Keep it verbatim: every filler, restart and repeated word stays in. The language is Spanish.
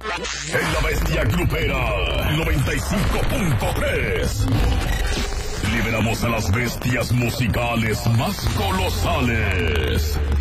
En la Bestia Grupera noventa y cinco punto tres. Liberamos a las bestias musicales más colosales.